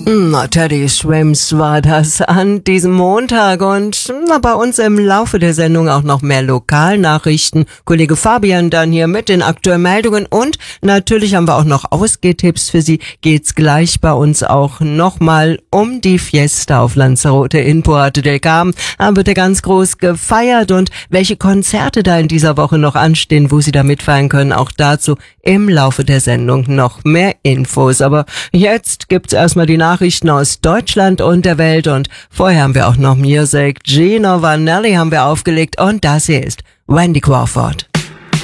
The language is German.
Teddy Swims war das an diesem Montag und bei uns im Laufe der Sendung auch noch mehr Lokalnachrichten. Kollege Fabian dann hier mit den aktuellen Meldungen und natürlich haben wir auch noch Ausgehtipps für Sie. Geht's gleich bei uns auch nochmal um die Fiesta auf Lanzarote in Puerto del Carmen. Da wird ja ganz groß gefeiert und welche Konzerte da in dieser Woche noch anstehen, wo Sie da mitfeiern können, auch dazu im Laufe der Sendung noch mehr Infos. Aber jetzt gibt's erstmal die Nachrichten aus Deutschland und der Welt und vorher haben wir auch noch Music. Gino Vanelli haben wir aufgelegt und das hier ist Wendy Crawford.